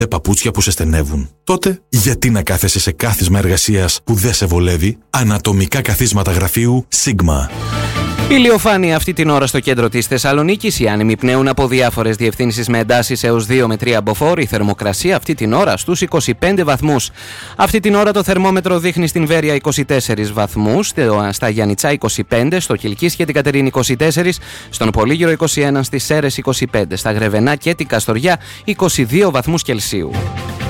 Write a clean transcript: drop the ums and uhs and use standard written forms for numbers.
παπούτσια που σε στενεύουν. Τότε, γιατί να κάθεσαι σε κάθισμα εργασίας που δεν σε βολεύει? Ανατομικά καθίσματα γραφείου Sigma. Ηλιοφάνεια αυτή την ώρα στο κέντρο της Θεσσαλονίκης. Οι άνεμοι πνέουν από διάφορες διευθύνσεις με εντάσεις έως 2 με 3 μποφόρ. Η θερμοκρασία αυτή την ώρα στους 25 βαθμούς. Αυτή την ώρα το θερμόμετρο δείχνει στην Βέρεια 24 βαθμούς, στα Γιαννιτσά 25, στο Κιλκής και την Κατερίνη 24, στον Πολύγυρο 21, στις Σέρρες 25, στα Γρεβενά και την Καστοριά 22 βαθμούς Κελσίου.